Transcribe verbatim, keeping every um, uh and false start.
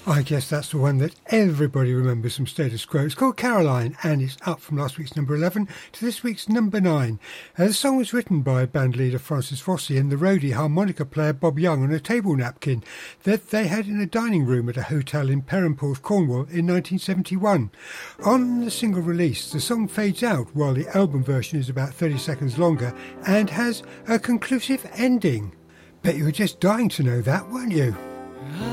I guess that's the one that everybody remembers from Status Quo. It's called Caroline, and it's up from last week's number eleven to this week's number nine. Uh, the song was written by band leader Francis Fossey and the roadie harmonica player Bob Young on a table napkin that they had in a dining room at a hotel in Perranporth, Cornwall in nineteen seventy-one. On the single release, the song fades out while the album version is about thirty seconds longer and has a conclusive ending. Bet you were just dying to know that, weren't you?